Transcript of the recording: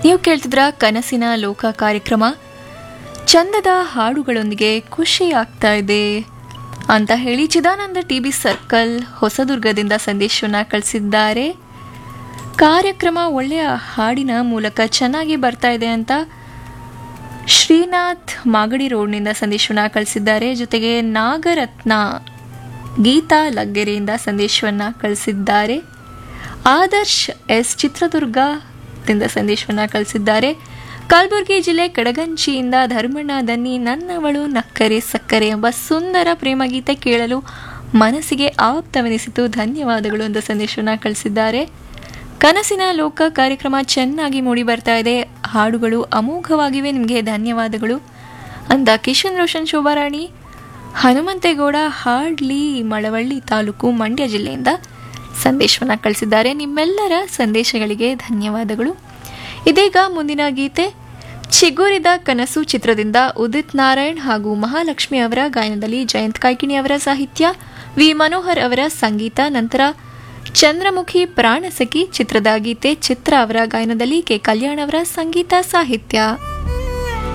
ನೀವು ಕೇಳ್ತಿದ್ರ ಕನಸಿನ ಲೋಕ ಕಾರ್ಯಕ್ರಮ. ಚಂದದ ಹಾಡುಗಳೊಂದಿಗೆ ಖುಷಿ ಆಗ್ತಾ ಇದೆ ಅಂತ ಹೇಳಿ ಚಿದಾನಂದ ಟಿಬಿ ಸರ್ಕಲ್ ಹೊಸದುರ್ಗದಿಂದ ಸಂದೇಶವನ್ನ ಕಳಿಸಿದ್ದಾರೆ. ಕಾರ್ಯಕ್ರಮ ಒಳ್ಳೆಯ ಹಾಡಿನ ಮೂಲಕ ಚೆನ್ನಾಗಿ ಬರ್ತಾ ಇದೆ ಅಂತ ಶ್ರೀನಾಥ್ ಮಾಗಡಿ ರೋಡ್ನಿಂದ ಸಂದೇಶವನ್ನ ಕಳಿಸಿದ್ದಾರೆ. ಜೊತೆಗೆ ನಾಗರತ್ನ ಗೀತಾ ಲಗ್ಗೆರೆಯಿಂದ ಸಂದೇಶವನ್ನ ಕಳಿಸಿದ್ದಾರೆ. ಆದರ್ಶ್ ಎಸ್ ಚಿತ್ರದುರ್ಗದಿಂದ ಸಂದೇಶವನ್ನ ಕಳಿಸಿದ್ದಾರೆ. ಕಲಬುರಗಿ ಜಿಲ್ಲೆ ಕಡಗಂಚಿಯಿಂದ ಧರ್ಮಣ್ಣ ದನ್ನಿ ನನ್ನವಳು ನಕ್ಕರೆ ಸಕ್ಕರೆ ಎಂಬ ಸುಂದರ ಪ್ರೇಮಗೀತೆ ಕೇಳಲು ಮನಸ್ಸಿಗೆ ಆಪ್ತವೆನಿಸಿತು, ಧನ್ಯವಾದಗಳು ಅಂತ ಸಂದೇಶವನ್ನ ಕಳಿಸಿದ್ದಾರೆ. ಕನಸಿನ ಲೋಕ ಕಾರ್ಯಕ್ರಮ ಚೆನ್ನಾಗಿ ಮೂಡಿ ಬರ್ತಾ ಇದೆ, ಹಾಡುಗಳು ಅಮೋಘವಾಗಿವೆ, ನಿಮಗೆ ಧನ್ಯವಾದಗಳು ಅಂತ ಕಿಶನ್ ರೋಷನ್ ಶೋಭಾರಾಣಿ ಹನುಮಂತೇಗೌಡ ಹಾಡ್ಲಿ ಮಳವಳ್ಳಿ ತಾಲೂಕು ಮಂಡ್ಯ ಜಿಲ್ಲೆಯಿಂದ ಸಂದೇಶವನ್ನ ಕಳಿಸಿದ್ದಾರೆ. ನಿಮ್ಮೆಲ್ಲರ ಸಂದೇಶಗಳಿಗೆ ಧನ್ಯವಾದಗಳು. ಇದೀಗ ಮುಂದಿನ ಗೀತೆ ಚಿಗುರಿದ ಕನಸು ಚಿತ್ರದಿಂದ ಉದಿತ್ ನಾರಾಯಣ್ ಹಾಗೂ ಮಹಾಲಕ್ಷ್ಮಿ ಅವರ ಗಾಯನದಲ್ಲಿ ಜಯಂತ್ ಕಾಯ್ಕಿಣಿ ಅವರ ಸಾಹಿತ್ಯ, ವಿ ಮನೋಹರ್ ಅವರ ಸಂಗೀತ, ನಂತರ ಚಂದ್ರಮುಖಿ ಪ್ರಾಣಸಖಿ ಚಿತ್ರದ ಗೀತೆ ಚಿತ್ರ ಅವರ ಗಾಯನದಲ್ಲಿ ಕೆ ಕಲ್ಯಾಣ್ ಅವರ ಸಂಗೀತ ಸಾಹಿತ್ಯ.